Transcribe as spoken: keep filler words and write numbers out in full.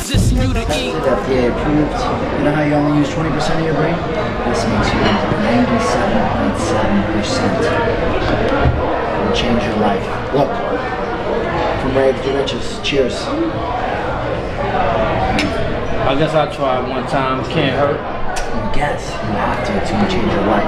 position you to eat. F D A approved. You know how you only use twenty percent of your brain? This makes you ninety-seven point seven percent. Will change your life. Look, from rags to riches. Cheers. I guess I'll try it one time. Can't hurt. I guess you have to to change your life.